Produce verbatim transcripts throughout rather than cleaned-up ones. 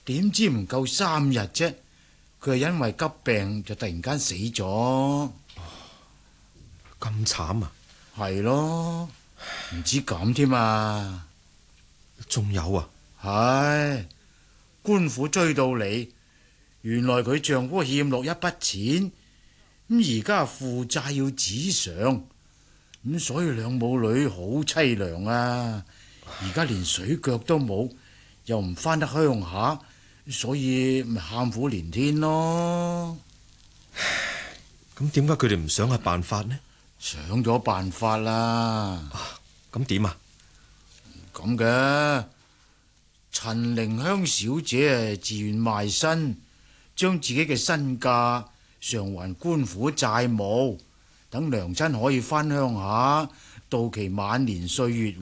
點知唔夠三日啫，佢係因為急病就突然間死咗。 咁慘啊！ 係咯，唔止咁添啊！ 仲有啊？ 係官府追到你，原來佢丈夫欠落一筆錢，咁而家負債要紙償，咁所以兩母女好淒涼啊！而家連水腳都冇，又唔返得鄉下，所以咪喊苦連天咯。 咁點解佢哋唔想下辦法呢？ 想咗辦法啦。 咁點啊？ 咁嘅陳玲香小姐自願賣身，將自己嘅身價償還官府債務，等娘親可以返鄉下度其晚年歲月。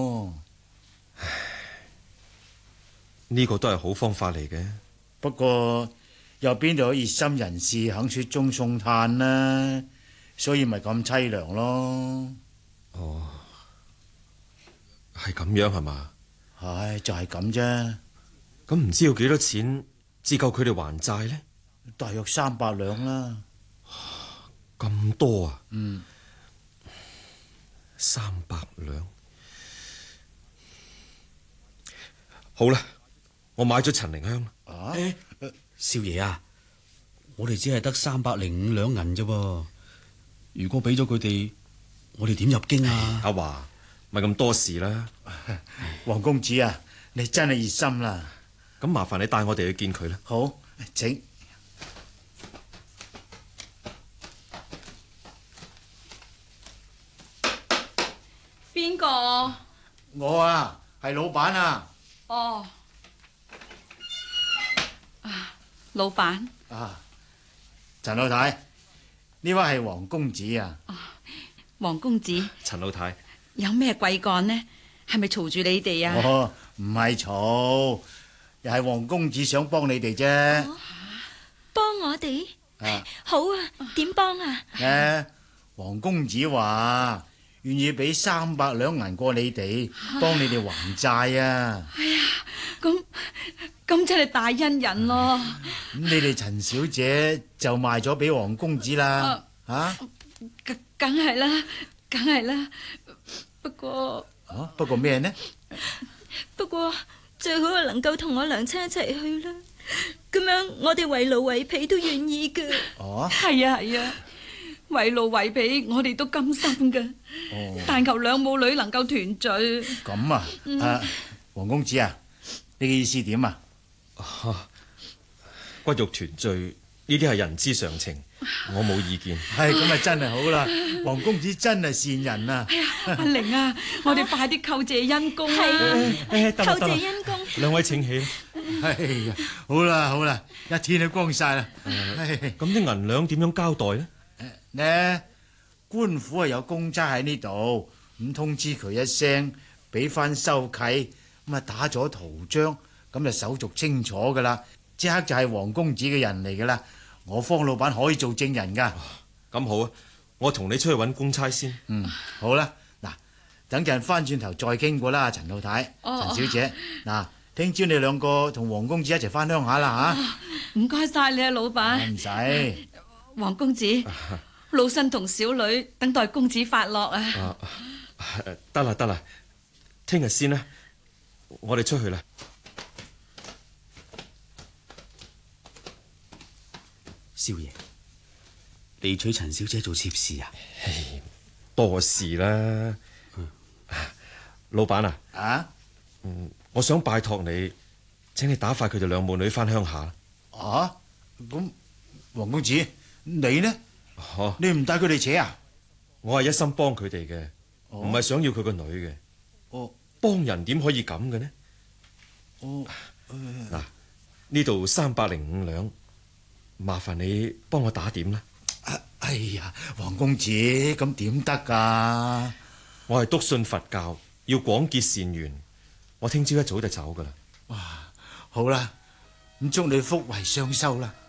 呢個都係好方法嚟嘅。 不過又邊度有熱心人士肯雪中送炭呢？所以咪咁淒涼咯。 哦，係咁樣係嘛？ 唉，就係咁啫。 咁唔知要幾多錢至夠佢哋還債呢？ 大約三百兩啦。 咁多啊？ 嗯， 三百兩。好啦，我買咗陳玲香。 啊， 欸、少爺啊，我哋只係得三百零五兩銀啫噃。如果俾咗佢哋，我哋點入京啊？ 阿華，咪咁多事啦。 黃公子啊，你真係熱心啦。 咁麻煩你帶我哋去見佢啦。 好，請。 邊個？ 我啊，係老闆啊。 哦，啊，老闆。 啊，陳老太，呢位係黃公子啊。 哦，黃公子。 陳老太， 有咩貴幹呢？係咪嘈住你哋啊？ 哦，唔係嘈，又係黃公子想幫你哋啫。 哦，幫我哋？ 啊， 好啊，點幫啊？ 誒，黃公子話願意俾三百兩銀過你哋，幫你哋還債啊。 哎呀，咁咁真係大恩人咯。 咁你哋陳小姐就賣咗俾黃公子啦。啊， 梗梗係啦，梗係啦。不過啊，不過咩呢？ 不過最好係能夠同我娘親一齊去啦，咁樣我哋為奴為婢都願意噶。 哦， 係啊係啊，為奴為婢我哋都甘心噶。 哦， 但求兩母女能夠團聚。 咁啊，啊，黃公子啊，你嘅意思點啊？ 啊，骨肉團聚呢啲係人之常情，我冇意見。 係咁啊，真係好啦，黃公子真係善人啊！ 哎呀，阿玲啊，我哋快啲叩謝恩公啦！ 叩謝恩公， 兩位請起。 哎呀，好啦好啦，一天都光晒啦。 咁啲銀兩點樣交代呢？ 呢官府係有公差喺呢度，咁通知佢一聲，俾翻收契，咁啊打咗圖章，咁就手續清楚噶啦，即刻就係黃公子嘅人嚟噶啦。我方老闆可以做證人噶。 咁好啊，我同你出去揾公差先。 嗯，好啦，嗱，等陣翻轉頭再傾過啦，陳老太、 哦陳小姐，嗱，聽朝你兩個同黃公子一齊翻鄉下啦吓。 唔該晒你啊，老闆。 唔使。 黃公子，老身同小女等待公子發落啊。 得啦得啦，聽日先啦，我哋出去啦。 少爺，你娶陳小姐做妾侍啊？ 多事啦。 嗯、 老闆啊， 啊， 嗯，我想拜託你，請你打發佢哋兩母女翻鄉下。 啊，咁黃公子你呢？ 哦， 你唔帶佢哋扯啊？ 我係一心幫佢哋嘅，唔係、哦、想要佢個女嘅。 哦， 幫人點可以咁嘅呢？ 哦， 嗱、呃，呢度三百零五兩，麻煩你幫我打點啦。 哎呀，黃公子咁點得噶？ 我係篤信佛教，要廣結善緣。我聽朝一早就走噶啦。 哇，好啦，咁祝你福為雙收啦。